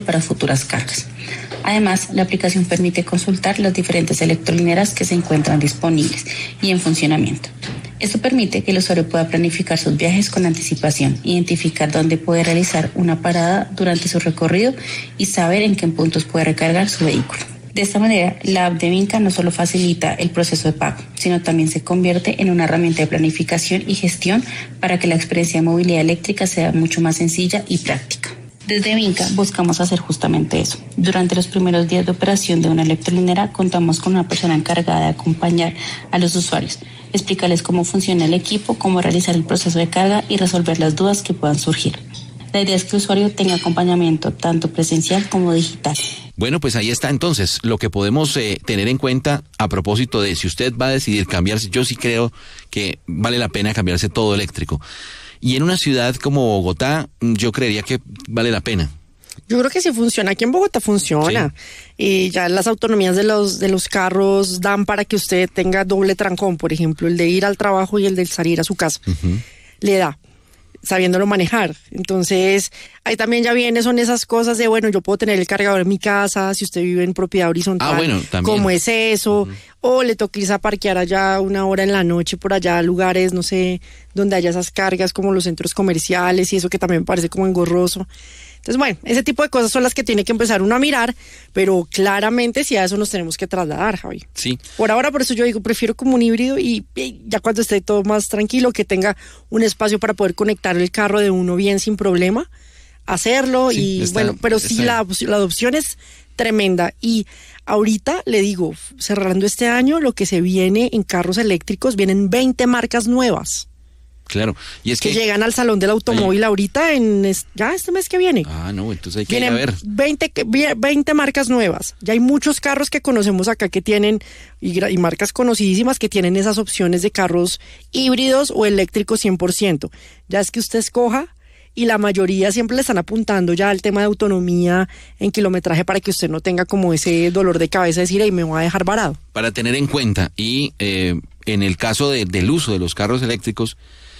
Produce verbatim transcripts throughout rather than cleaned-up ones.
para futuras cargas. Además, la aplicación permite consultar las diferentes electrolineras que se encuentran disponibles y en funcionamiento. Esto permite que el usuario pueda planificar sus viajes con anticipación, identificar dónde puede realizar una parada durante su recorrido y saber en qué puntos puede recargar su vehículo. De esta manera, la app de Vinca no solo facilita el proceso de pago, sino también se convierte en una herramienta de planificación y gestión para que la experiencia de movilidad eléctrica sea mucho más sencilla y práctica. Desde Vinca buscamos hacer justamente eso. Durante los primeros días de operación de una electrolinera contamos con una persona encargada de acompañar a los usuarios, explicarles cómo funciona el equipo, cómo realizar el proceso de carga y resolver las dudas que puedan surgir. La idea es que el usuario tenga acompañamiento tanto presencial como digital. Bueno, pues ahí está entonces lo que podemos eh, tener en cuenta a propósito de si usted va a decidir cambiarse. Yo sí creo que vale la pena cambiarse todo eléctrico. Y en una ciudad como Bogotá, yo creería que vale la pena. Yo creo que sí funciona. Aquí en Bogotá funciona. Sí. Y ya las autonomías de los de los carros dan para que usted tenga doble trancón, por ejemplo, el de ir al trabajo y el de salir a su casa. Uh-huh. Le da, sabiéndolo manejar. Entonces, ahí también ya viene, son esas cosas de, bueno, yo puedo tener el cargador en mi casa, si usted vive en propiedad horizontal, ah, bueno, ¿cómo es eso? Uh-huh. O le toca irse a parquear allá una hora en la noche, por allá, lugares, no sé, donde haya esas cargas, como los centros comerciales y eso que también me parece como engorroso. Entonces, bueno, ese tipo de cosas son las que tiene que empezar uno a mirar, pero claramente sí a eso nos tenemos que trasladar, Javi. Sí. Por ahora, por eso yo digo, prefiero como un híbrido y, y ya cuando esté todo más tranquilo, que tenga un espacio para poder conectar el carro de uno bien sin problema, hacerlo sí, y está, bueno, pero sí la, la adopción es tremenda. Y ahorita le digo, cerrando este año, lo que se viene en carros eléctricos, vienen veinte marcas nuevas. Claro, y es que, que llegan al Salón del Automóvil Ay. ahorita en ya este mes que viene. Ah, no, entonces hay que Vienen ir a ver. veinte, veinte marcas nuevas. Ya hay muchos carros que conocemos acá que tienen, y, y marcas conocidísimas que tienen esas opciones de carros híbridos o eléctricos cien por ciento. Ya es que usted escoja, y la mayoría siempre le están apuntando ya al tema de autonomía en kilometraje para que usted no tenga como ese dolor de cabeza de decir, hey, me voy a dejar varado. Para tener en cuenta, y eh, en el caso de, del uso de los carros eléctricos,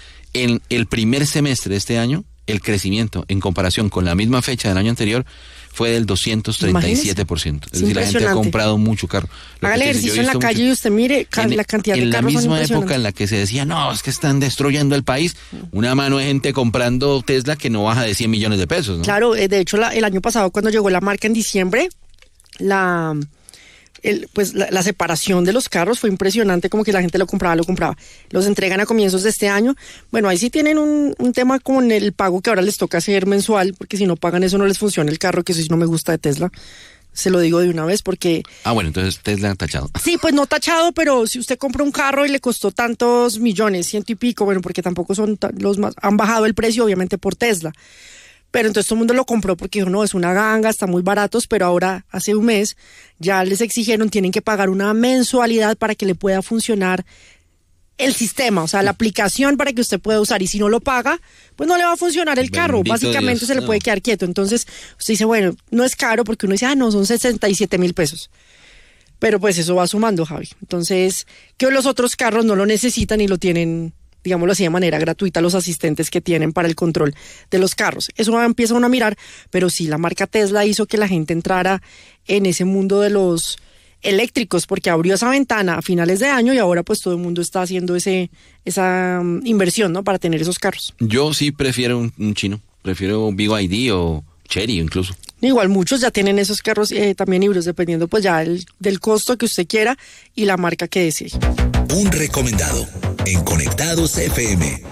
en el primer semestre de este año, el crecimiento en comparación con la misma fecha del año anterior fue del doscientos treinta y siete por ciento. Es, es decir, la gente ha comprado mucho carro. Haga el ejercicio en la calle mucho, y usted mire en, la cantidad de carros. En la misma época en la que se decía, no, es que están destruyendo el país, una mano de gente comprando Tesla que no baja de cien millones de pesos, ¿no? Claro, de hecho, la, el año pasado cuando llegó la marca en diciembre, la... El, pues la, la separación de los carros fue impresionante, como que la gente lo compraba, lo compraba. Los entregan a comienzos de este año. Bueno, ahí sí tienen un, un tema con el pago que ahora les toca hacer mensual, porque si no pagan eso no les funciona el carro, que eso sí no me gusta de Tesla. Se lo digo de una vez porque... Ah, bueno, entonces Tesla tachado. Sí, pues no tachado, pero si usted compra un carro y le costó tantos millones, ciento y pico, bueno, porque tampoco son los más... Han bajado el precio, obviamente, por Tesla. Pero entonces todo el mundo lo compró porque dijo, no, es una ganga, está muy baratos, pero ahora, hace un mes, ya les exigieron, tienen que pagar una mensualidad para que le pueda funcionar el sistema, o sea, la aplicación para que usted pueda usar, y si no lo paga, pues no le va a funcionar el carro, Bendito básicamente Dios, se le no. puede quedar quieto. Entonces, usted dice, bueno, no es caro, porque uno dice, ah, no, son sesenta y siete mil pesos. Pero pues eso va sumando, Javi. Entonces, que los otros carros no lo necesitan y lo tienen, digámoslo así, de manera gratuita, los asistentes que tienen para el control de los carros. Eso empieza uno a mirar, pero sí, la marca Tesla hizo que la gente entrara en ese mundo de los eléctricos, porque abrió esa ventana a finales de año y ahora pues todo el mundo está haciendo ese esa um, inversión, ¿no?, para tener esos carros. Yo sí prefiero un, un chino, prefiero un B Y D o Chery incluso. Igual muchos ya tienen esos carros eh, también híbridos, dependiendo pues ya el, del costo que usted quiera y la marca que desee. Un recomendado en Conectados F M.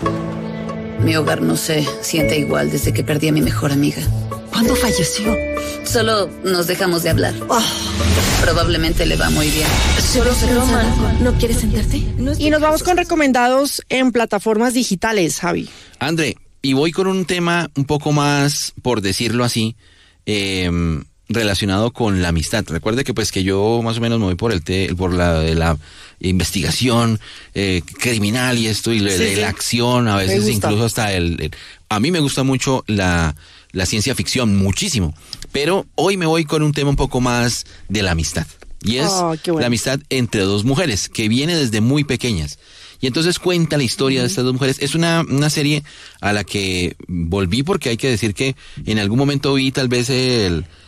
Mi hogar no se siente igual desde que perdí a mi mejor amiga. ¿Cuándo falleció? Solo nos dejamos de hablar. Oh. Probablemente le va muy bien. Solo se broma. ¿No quieres sentarte? No y nos vamos con recomendados en plataformas digitales, Javi. André, y voy con un tema un poco más, por decirlo así, eh, relacionado con la amistad. Recuerde que pues que yo más o menos me voy por el te, por la de la investigación eh, criminal y esto y sí, de sí. la acción, a veces incluso hasta el, el a mí me gusta mucho la la ciencia ficción, muchísimo, pero hoy me voy con un tema un poco más de la amistad, y es oh, bueno. la amistad entre dos mujeres que viene desde muy pequeñas, Y entonces cuenta la historia uh-huh. de estas dos mujeres. Es una, una serie a la que volví porque hay que decir que en algún momento vi tal vez el